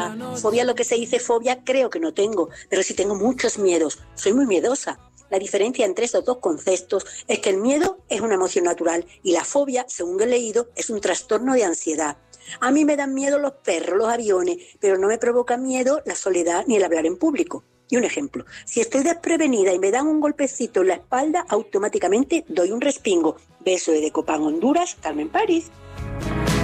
fobia, lo que se dice fobia, creo que no tengo, pero sí tengo muchos miedos. Soy muy miedosa. La diferencia entre estos dos conceptos es que el miedo es una emoción natural y la fobia, según he leído, es un trastorno de ansiedad. A mí me dan miedo los perros, los aviones, pero no me provoca miedo la soledad ni el hablar en público. Y un ejemplo, si estoy desprevenida y me dan un golpecito en la espalda, automáticamente doy un respingo. Beso de Copán, Honduras, Carmen París.